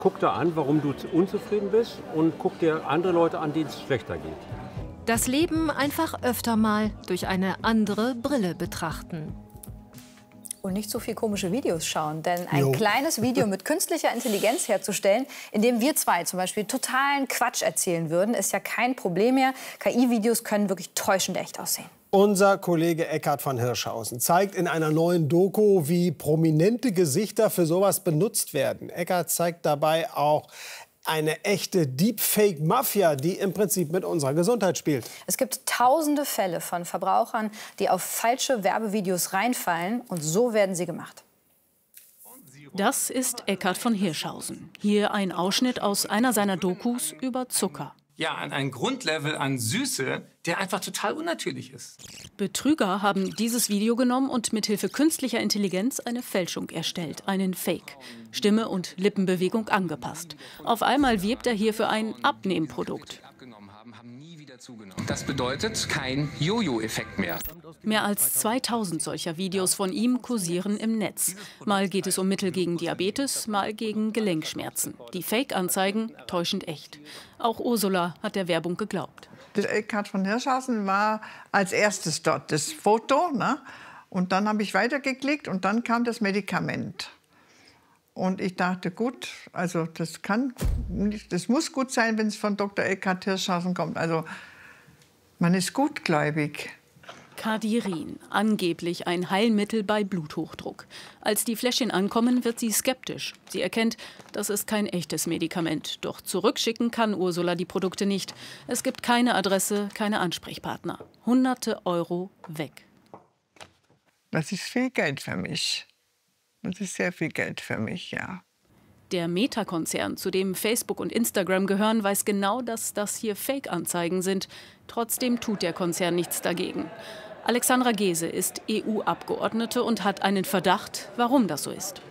Guck da an, warum du unzufrieden bist und guck dir andere Leute an, denen es schlechter geht. Das Leben einfach öfter mal durch eine andere Brille betrachten. Und nicht so viel komische Videos schauen, denn ein kleines Video mit künstlicher Intelligenz herzustellen, in dem wir zwei zum Beispiel totalen Quatsch erzählen würden, ist ja kein Problem mehr. KI-Videos können wirklich täuschend echt aussehen. Unser Kollege Eckhard von Hirschhausen zeigt in einer neuen Doku, wie prominente Gesichter für sowas benutzt werden. Eckhard zeigt dabei auch eine echte Deepfake-Mafia, die im Prinzip mit unserer Gesundheit spielt. Es gibt tausende Fälle von Verbrauchern, die auf falsche Werbevideos reinfallen, und so werden sie gemacht. Das ist Eckhard von Hirschhausen. Hier ein Ausschnitt aus einer seiner Dokus über Zucker. Ja, an ein Grundlevel an Süße, der einfach total unnatürlich ist. Betrüger haben dieses Video genommen und mithilfe künstlicher Intelligenz eine Fälschung erstellt, einen Fake. Stimme und Lippenbewegung angepasst. Auf einmal wirbt er hier für ein Abnehmprodukt. Das bedeutet kein Jojo-Effekt mehr. Mehr als 2000 solcher Videos von ihm kursieren im Netz. Mal geht es um Mittel gegen Diabetes, mal gegen Gelenkschmerzen. Die Fake-Anzeigen täuschend echt. Auch Ursula hat der Werbung geglaubt. Der Eckhard von Hirschhausen war als erstes dort, das Foto. Ne? Und dann habe ich weitergeklickt und dann kam das Medikament. Und ich dachte, gut, also das muss gut sein, wenn es von Dr. Eckhard Hirschhausen kommt. Also man ist gutgläubig. Cardirin, angeblich ein Heilmittel bei Bluthochdruck. Als die Fläschchen ankommen, wird sie skeptisch. Sie erkennt, das ist kein echtes Medikament. Doch zurückschicken kann Ursula die Produkte nicht. Es gibt keine Adresse, keine Ansprechpartner. Hunderte Euro weg. Das ist viel Geld für mich. Das ist sehr viel Geld für mich, ja. Der Meta-Konzern, zu dem Facebook und Instagram gehören, weiß genau, dass das hier Fake-Anzeigen sind. Trotzdem tut der Konzern nichts dagegen. Alexandra Gese ist EU-Abgeordnete und hat einen Verdacht, warum das so ist.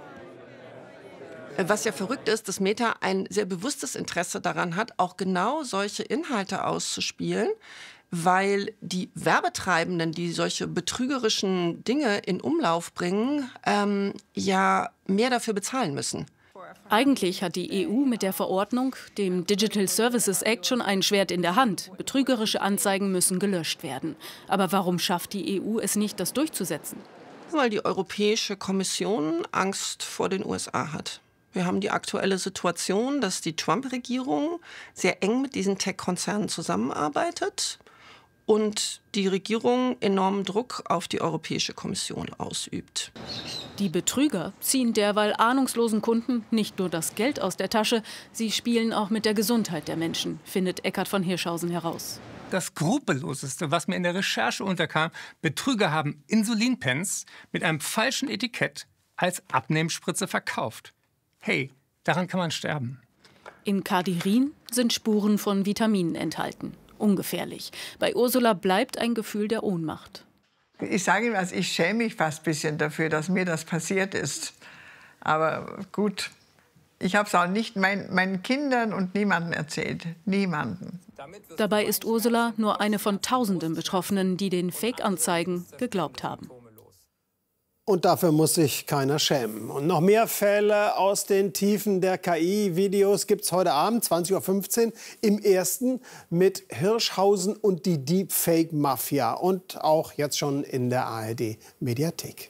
Was ja verrückt ist, dass Meta ein sehr bewusstes Interesse daran hat, auch genau solche Inhalte auszuspielen, weil die Werbetreibenden, die solche betrügerischen Dinge in Umlauf bringen, ja mehr dafür bezahlen müssen. Eigentlich hat die EU mit der Verordnung, dem Digital Services Act, schon ein Schwert in der Hand. Betrügerische Anzeigen müssen gelöscht werden. Aber warum schafft die EU es nicht, das durchzusetzen? Weil die Europäische Kommission Angst vor den USA hat. Wir haben die aktuelle Situation, dass die Trump-Regierung sehr eng mit diesen Tech-Konzernen zusammenarbeitet und die Regierung enormen Druck auf die Europäische Kommission ausübt. Die Betrüger ziehen derweil ahnungslosen Kunden nicht nur das Geld aus der Tasche, sie spielen auch mit der Gesundheit der Menschen, findet Eckhard von Hirschhausen heraus. Das Skrupelloseste, was mir in der Recherche unterkam, Betrüger haben Insulinpens mit einem falschen Etikett als Abnehmspritze verkauft. Hey, daran kann man sterben. In Cardirin sind Spuren von Vitaminen enthalten. Ungefährlich. Bei Ursula bleibt ein Gefühl der Ohnmacht. Ich sage Ihnen was, ich schäme mich fast ein bisschen dafür, dass mir das passiert ist. Aber gut, ich habe es auch nicht meinen Kindern und niemandem erzählt. Niemanden. Dabei ist Ursula nur eine von tausenden Betroffenen, die den Fake-Anzeigen geglaubt haben. Und dafür muss sich keiner schämen. Und noch mehr Fälle aus den Tiefen der KI-Videos gibt es heute Abend, 20:15 Uhr, im Ersten mit Hirschhausen und die Deepfake-Mafia. Und auch jetzt schon in der ARD-Mediathek.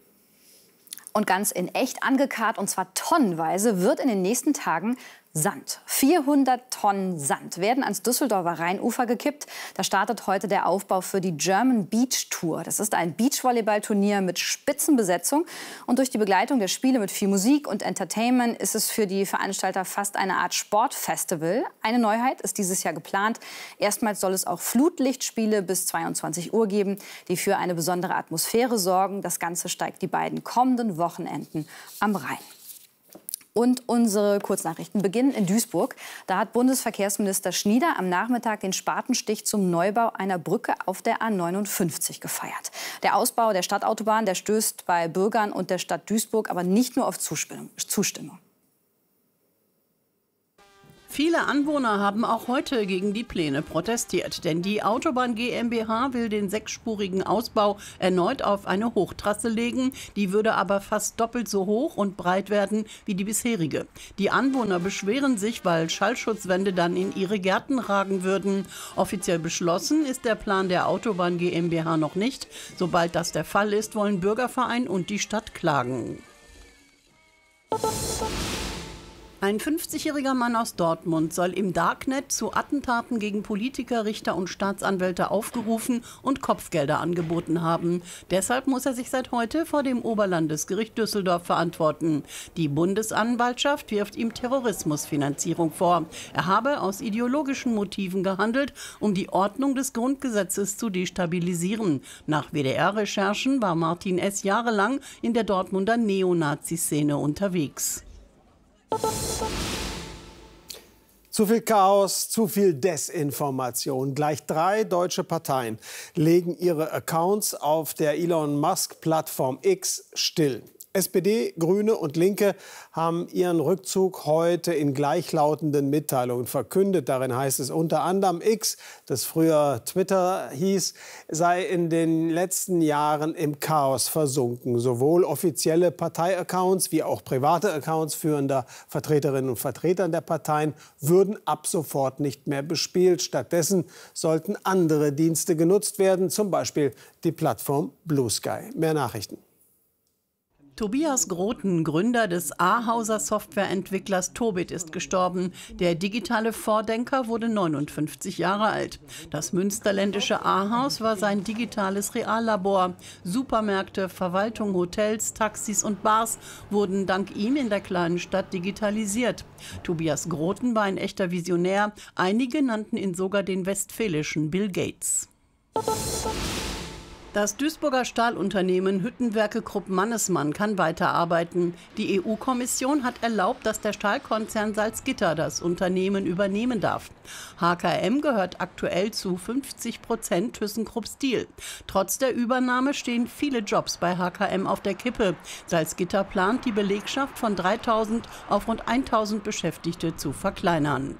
Und ganz in echt angekarrt, und zwar tonnenweise, wird in den nächsten Tagen Sand. 400 Tonnen Sand werden ans Düsseldorfer Rheinufer gekippt. Da startet heute der Aufbau für die German Beach Tour. Das ist ein Beachvolleyballturnier mit Spitzenbesetzung. Und durch die Begleitung der Spiele mit viel Musik und Entertainment ist es für die Veranstalter fast eine Art Sportfestival. Eine Neuheit ist dieses Jahr geplant. Erstmals soll es auch Flutlichtspiele bis 22 Uhr geben, die für eine besondere Atmosphäre sorgen. Das Ganze steigt die beiden kommenden Wochenenden am Rhein. Und unsere Kurznachrichten beginnen in Duisburg. Da hat Bundesverkehrsminister Schnieder am Nachmittag den Spatenstich zum Neubau einer Brücke auf der A59 gefeiert. Der Ausbau der Stadtautobahn, der stößt bei Bürgern und der Stadt Duisburg aber nicht nur auf Zustimmung. Viele Anwohner haben auch heute gegen die Pläne protestiert, denn die Autobahn GmbH will den 6-spurigen Ausbau erneut auf eine Hochtrasse legen. Die würde aber fast doppelt so hoch und breit werden wie die bisherige. Die Anwohner beschweren sich, weil Schallschutzwände dann in ihre Gärten ragen würden. Offiziell beschlossen ist der Plan der Autobahn GmbH noch nicht. Sobald das der Fall ist, wollen Bürgerverein und die Stadt klagen. Ein 50-jähriger Mann aus Dortmund soll im Darknet zu Attentaten gegen Politiker, Richter und Staatsanwälte aufgerufen und Kopfgelder angeboten haben. Deshalb muss er sich seit heute vor dem Oberlandesgericht Düsseldorf verantworten. Die Bundesanwaltschaft wirft ihm Terrorismusfinanzierung vor. Er habe aus ideologischen Motiven gehandelt, um die Ordnung des Grundgesetzes zu destabilisieren. Nach WDR-Recherchen war Martin S. jahrelang in der Dortmunder Neonazi-Szene unterwegs. Zu viel Chaos, zu viel Desinformation. Gleich 3 deutsche Parteien legen ihre Accounts auf der Elon Musk-Plattform X still. SPD, Grüne und Linke haben ihren Rückzug heute in gleichlautenden Mitteilungen verkündet. Darin heißt es unter anderem, X, das früher Twitter hieß, sei in den letzten Jahren im Chaos versunken. Sowohl offizielle Parteiaccounts wie auch private Accounts führender Vertreterinnen und Vertreter der Parteien würden ab sofort nicht mehr bespielt. Stattdessen sollten andere Dienste genutzt werden, zum Beispiel die Plattform Blue Sky. Mehr Nachrichten. Tobias Groten, Gründer des Ahauser Softwareentwicklers Tobit, ist gestorben. Der digitale Vordenker wurde 59 Jahre alt. Das münsterländische Ahaus war sein digitales Reallabor. Supermärkte, Verwaltung, Hotels, Taxis und Bars wurden dank ihm in der kleinen Stadt digitalisiert. Tobias Groten war ein echter Visionär. Einige nannten ihn sogar den westfälischen Bill Gates. Das Duisburger Stahlunternehmen Hüttenwerke Krupp-Mannesmann kann weiterarbeiten. Die EU-Kommission hat erlaubt, dass der Stahlkonzern Salzgitter das Unternehmen übernehmen darf. HKM gehört aktuell zu 50% ThyssenKrupp Steel. Trotz der Übernahme stehen viele Jobs bei HKM auf der Kippe. Salzgitter plant, die Belegschaft von 3.000 auf rund 1.000 Beschäftigte zu verkleinern.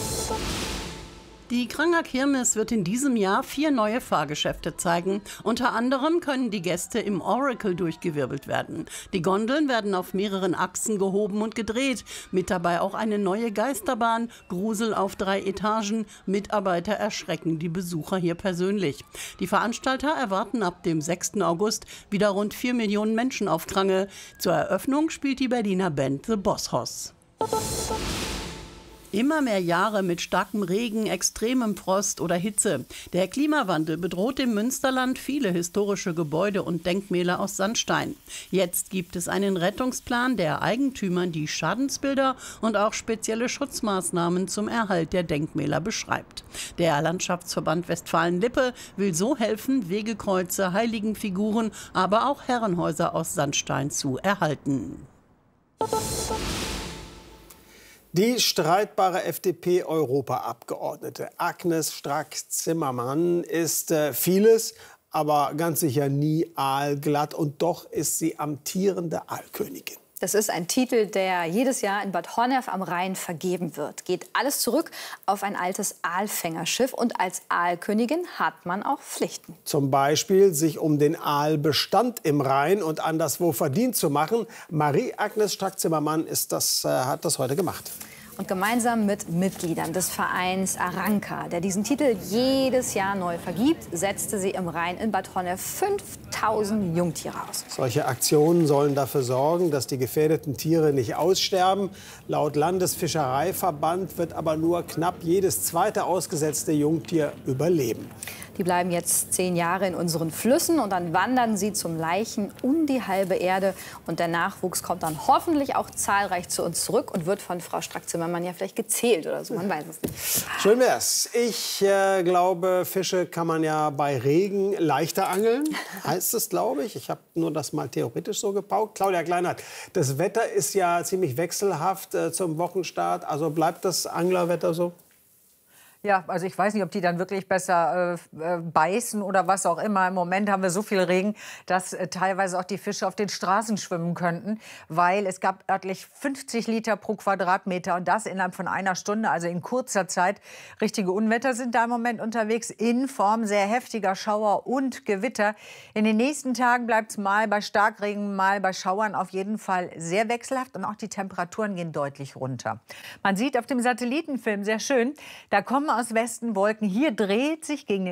Die Kranger Kirmes wird in diesem Jahr 4 neue Fahrgeschäfte zeigen. Unter anderem können die Gäste im Oracle durchgewirbelt werden. Die Gondeln werden auf mehreren Achsen gehoben und gedreht. Mit dabei auch eine neue Geisterbahn, Grusel auf 3 Etagen. Mitarbeiter erschrecken die Besucher hier persönlich. Die Veranstalter erwarten ab dem 6. August wieder rund 4 Millionen Menschen auf Krange. Zur Eröffnung spielt die Berliner Band The Boss Hoss. Immer mehr Jahre mit starkem Regen, extremem Frost oder Hitze. Der Klimawandel bedroht im Münsterland viele historische Gebäude und Denkmäler aus Sandstein. Jetzt gibt es einen Rettungsplan, der Eigentümern die Schadensbilder und auch spezielle Schutzmaßnahmen zum Erhalt der Denkmäler beschreibt. Der Landschaftsverband Westfalen-Lippe will so helfen, Wegekreuze, Heiligenfiguren, aber auch Herrenhäuser aus Sandstein zu erhalten. Die streitbare FDP-Europaabgeordnete Agnes Strack-Zimmermann ist vieles, aber ganz sicher nie aalglatt. Und doch ist sie amtierende Aalkönigin. Das ist ein Titel, der jedes Jahr in Bad Honnef am Rhein vergeben wird. Geht alles zurück auf ein altes Aalfängerschiff. Und als Aalkönigin hat man auch Pflichten. Zum Beispiel sich um den Aalbestand im Rhein und anderswo verdient zu machen. Marie-Agnes Strack-Zimmermann hat das heute gemacht. Und gemeinsam mit Mitgliedern des Vereins Aranka, der diesen Titel jedes Jahr neu vergibt, setzte sie im Rhein in Bad Honnef 5000 Jungtiere aus. Solche Aktionen sollen dafür sorgen, dass die gefährdeten Tiere nicht aussterben. Laut Landesfischereiverband wird aber nur knapp jedes zweite ausgesetzte Jungtier überleben. Die bleiben jetzt 10 Jahre in unseren Flüssen und dann wandern sie zum Leichen um die halbe Erde. Und der Nachwuchs kommt dann hoffentlich auch zahlreich zu uns zurück und wird von Frau Strack-Zimmermann ja vielleicht gezählt oder so. Man weiß es nicht. Schön wär's. Ich glaube, Fische kann man ja bei Regen leichter angeln, heißt es, glaube ich. Ich habe nur das mal theoretisch so gepaukt. Claudia Kleinert, das Wetter ist ja ziemlich wechselhaft zum Wochenstart. Also bleibt das Anglerwetter so? Ja, also ich weiß nicht, ob die dann wirklich besser beißen oder was auch immer. Im Moment haben wir so viel Regen, dass teilweise auch die Fische auf den Straßen schwimmen könnten, weil es gab örtlich 50 Liter pro Quadratmeter und das innerhalb von einer Stunde, also in kurzer Zeit. Richtige Unwetter sind da im Moment unterwegs in Form sehr heftiger Schauer und Gewitter. In den nächsten Tagen bleibt es mal bei Starkregen, mal bei Schauern auf jeden Fall sehr wechselhaft und auch die Temperaturen gehen deutlich runter. Man sieht auf dem Satellitenfilm sehr schön, da kommen aus Westen Wolken. Hier dreht sich gegen den